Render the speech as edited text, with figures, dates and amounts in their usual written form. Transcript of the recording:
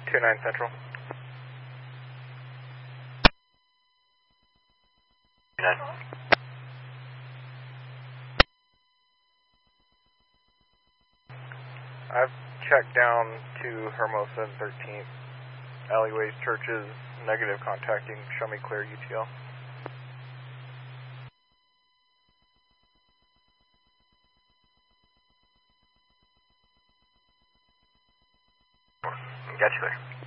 29 Central. 29. I've checked down to Hermosa and 13th. Alleyways, churches, negative contacting. Show me clear UTL. Got you there.